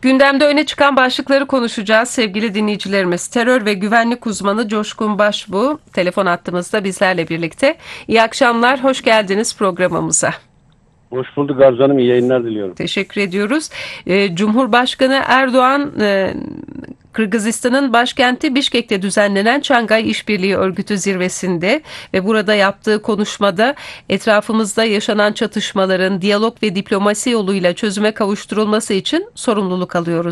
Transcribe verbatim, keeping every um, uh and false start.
Gündemde öne çıkan başlıkları konuşacağız sevgili dinleyicilerimiz. Terör ve güvenlik uzmanı Coşkun Başbuğ telefon hattımızda bizlerle birlikte. İyi akşamlar, hoş geldiniz programımıza. Hoş bulduk Arzu Hanım, iyi yayınlar diliyorum. Teşekkür ediyoruz. Ee, Cumhurbaşkanı Erdoğan, e, Kırgızistan'ın başkenti Bişkek'te düzenlenen Şangay İşbirliği Örgütü zirvesinde ve burada yaptığı konuşmada etrafımızda yaşanan çatışmaların diyalog ve diplomasi yoluyla çözüme kavuşturulması için sorumluluk alıyoruz